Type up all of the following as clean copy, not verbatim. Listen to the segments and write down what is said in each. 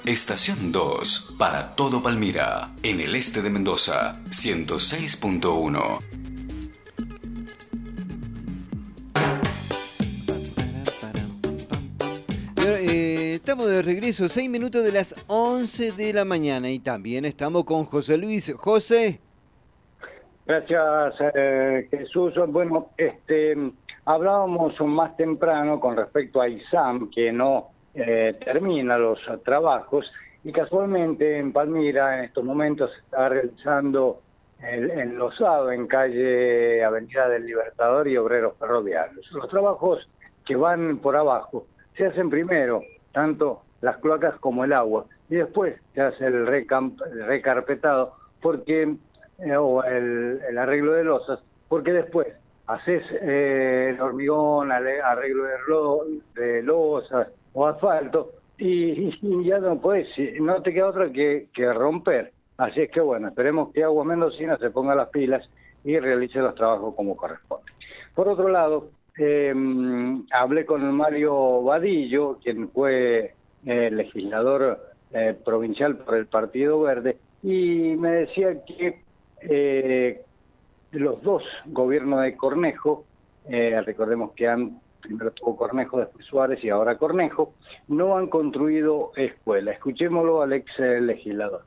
Estación 2, para todo Palmira, en el este de Mendoza, 106.1. Estamos de regreso, 6 minutos de las 11 de la mañana y también estamos con José Luis. José. Gracias, Jesús. Bueno, hablábamos más temprano con respecto a ISAM, que no termina los trabajos, y casualmente en Palmira en estos momentos se está realizando el enlosado en calle Avenida del Libertador y Obreros Ferroviarios. Los trabajos que van por abajo se hacen primero, tanto las cloacas como el agua, y después se hace el recarpetado, porque o el arreglo de losas, porque después haces el hormigón, arreglo de losas o asfalto, y ya no puedes, no te queda otra que romper. Así es que bueno, esperemos que Aguas Mendocinas se ponga las pilas y realice los trabajos como corresponde. Por otro lado, hablé con Mario Vadillo, quien fue legislador provincial por el Partido Verde, y me decía que los dos gobiernos de Cornejo, recordemos que primero tuvo Cornejo, después Suárez y ahora Cornejo, no han construido escuela. Escuchémoslo al ex legislador.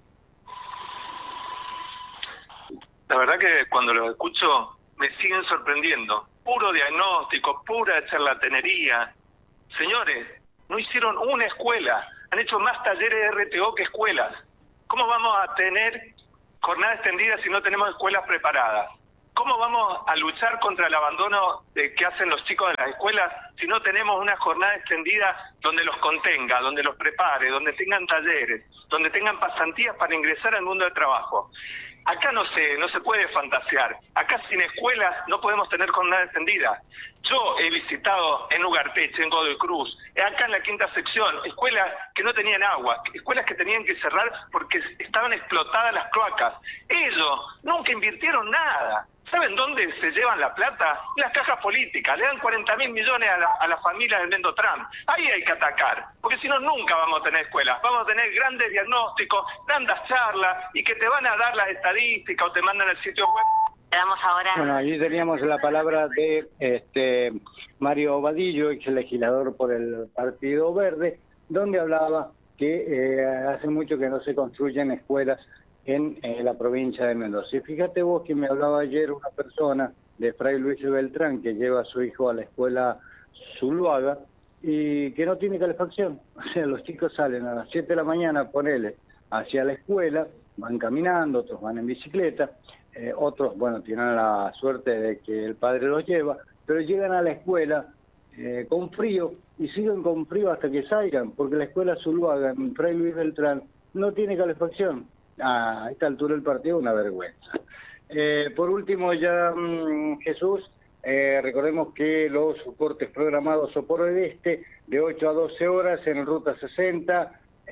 La verdad que cuando los escucho me siguen sorprendiendo. Puro diagnóstico, pura charlatanería. Señores, no hicieron una escuela, han hecho más talleres de RTO que escuelas. ¿Cómo vamos a tener jornada extendida si no tenemos escuelas preparadas? ¿Cómo vamos a luchar contra el abandono que hacen los chicos de las escuelas si no tenemos una jornada extendida donde los contenga, donde los prepare, donde tengan talleres, donde tengan pasantías para ingresar al mundo del trabajo? Acá no se puede fantasear. Acá sin escuelas no podemos tener jornada extendida. Yo he visitado en Ugarteche, en Godoy Cruz, acá en la quinta sección, escuelas que no tenían agua, escuelas que tenían que cerrar porque estaban explotadas las cloacas. Ellos nunca invirtieron nada. ¿Saben dónde se llevan la plata? Las cajas políticas. Le dan 40.000 millones a la familia del Mendo Trump. Ahí hay que atacar, porque si no nunca vamos a tener escuelas. Vamos a tener grandes diagnósticos, grandes charlas, y que te van a dar las estadísticas o te mandan al sitio web. Damos ahora. Bueno, allí teníamos la palabra de Mario Vadillo, ex legislador por el Partido Verde, donde hablaba que hace mucho que no se construyen escuelas en la provincia de Mendoza. Y fíjate vos que me hablaba ayer una persona de Fray Luis Beltrán que lleva a su hijo a la escuela Zuluaga y que no tiene calefacción. O sea, los chicos salen a las 7 de la mañana, ponele, hacia la escuela, van caminando, otros van en bicicleta, otros, bueno, tienen la suerte de que el padre los lleva, pero llegan a la escuela con frío y siguen con frío hasta que salgan, porque la escuela Zuluaga en Fray Luis Beltrán no tiene calefacción. A esta altura del partido una vergüenza. Por último ya, Jesús, recordemos que los cortes programados o por el este de 8 a 12 horas en Ruta 60,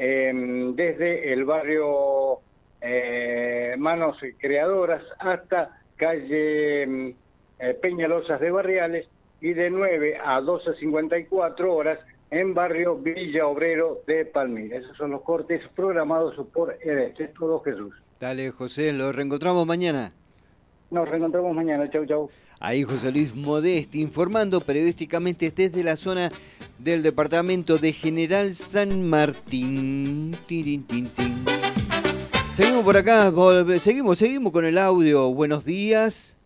desde el barrio Manos Creadoras hasta calle Peñalosas de Barriales, y de 9 a 12:54 horas en barrio Villa Obrero de Palmira. Esos son los cortes programados por el este. Es todo, Jesús. Dale, José, nos reencontramos mañana. Nos reencontramos mañana. Chau, chau. Ahí José Luis Modesti informando periodísticamente desde la zona del departamento de General San Martín. Tirin, tin, tin. Seguimos por acá, seguimos con el audio. Buenos días.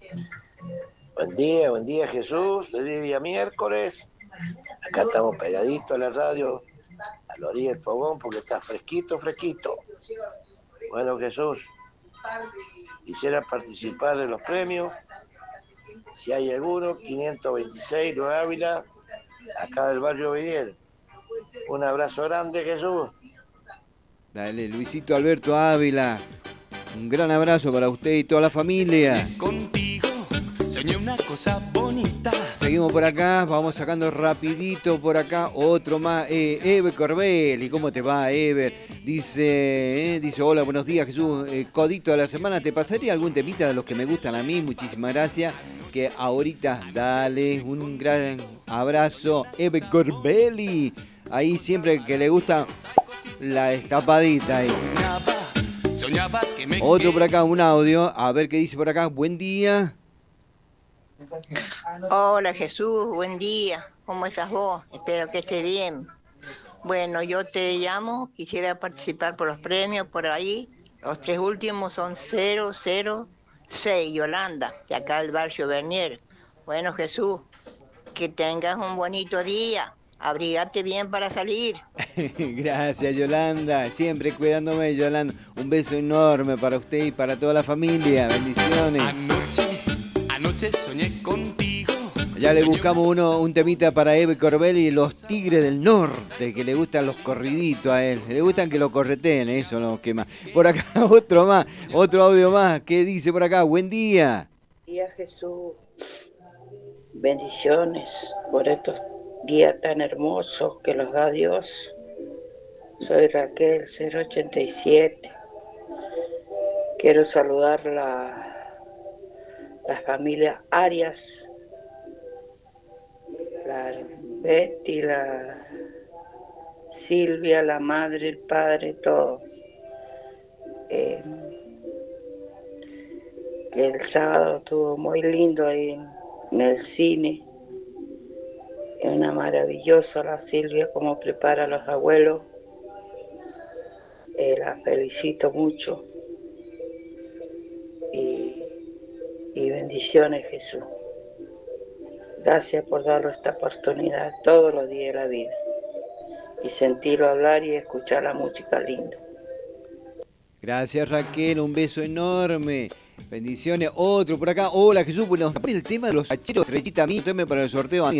Buen día Jesús, feliz día miércoles. Acá estamos pegaditos a la radio, a la orilla del fogón, porque está fresquito. Bueno, Jesús, quisiera participar de los premios. Si hay alguno, 526, Nueva Ávila, acá del barrio Viniel. Un abrazo grande, Jesús. Dale, Luisito Alberto Ávila. Un gran abrazo para usted y toda la familia. Contigo soñé una cosa bonita. Seguimos por acá, vamos sacando rapidito por acá otro más. Ever Corbelli, ¿cómo te va, Ever? Dice, hola, buenos días, Jesús. Codito de la semana, ¿te pasaría algún temita de los que me gustan a mí? Muchísimas gracias. Que ahorita, dale, un gran abrazo, Ever Corbelli. Ahí siempre que le gusta la escapadita ahí. Soñaba que me Otro por acá, un audio. A ver qué dice por acá. Buen día. Hola Jesús, buen día. ¿Cómo estás vos? Espero que estés bien. Bueno, yo te llamo, quisiera participar por los premios por ahí. Los 3 últimos son 006, Yolanda, de acá del barrio Bernier. Bueno Jesús, que tengas un bonito día. Abrigate bien para salir. Gracias, Yolanda. Siempre cuidándome, Yolanda. Un beso enorme para usted y para toda la familia. Bendiciones. Anoche soñé contigo. Ya le buscamos un temita para Eve Corbel y los Tigres del Norte, que le gustan los corriditos a él. Le gustan que lo correteen, eso no quema. Por acá otro más, otro audio más. ¿Qué dice por acá? Buen día. Buen día Jesús. Bendiciones por estos días tan hermosos que los da Dios. Soy Raquel 087. Quiero saludar la familia Arias, la Betty, la Silvia, la madre, el padre, todos. Que el sábado estuvo muy lindo ahí en el cine. Es una maravillosa la Silvia, como prepara a los abuelos. La felicito mucho. Y bendiciones, Jesús. Gracias por darnos esta oportunidad todos los días de la vida. Y sentirlo hablar y escuchar la música linda. Gracias, Raquel. Un beso enorme. Bendiciones. Otro por acá. Hola, Jesús. Bueno, el tema de los hacheros, estrellita a mí. Tome para el sorteo.